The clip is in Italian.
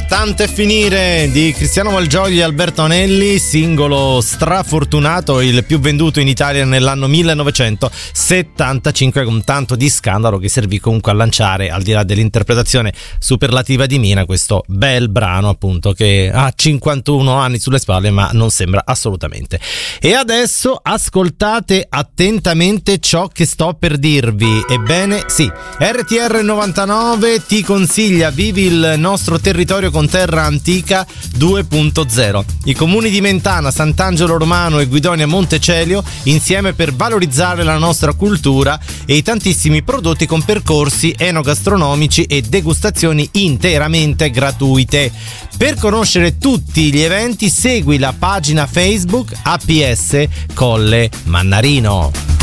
Tant'è finire di Cristiano Malgioglio e Alberto Anelli, singolo strafortunato, il più venduto in Italia nell'anno 1975, con tanto di scandalo che servì comunque a lanciare, al di là dell'interpretazione superlativa di Mina, questo bel brano appunto che ha 51 anni sulle spalle ma non sembra assolutamente. E adesso ascoltate attentamente ciò che sto per dirvi. Ebbene sì, RTR 99 ti consiglia Vivi il nostro territorio con terra antica 2.0. I comuni di Mentana, Sant'Angelo Romano e Guidonia Montecelio insieme per valorizzare la nostra cultura e i tantissimi prodotti con percorsi enogastronomici e degustazioni interamente gratuite. Per conoscere tutti gli eventi segui la pagina Facebook APS Colle Mannarino.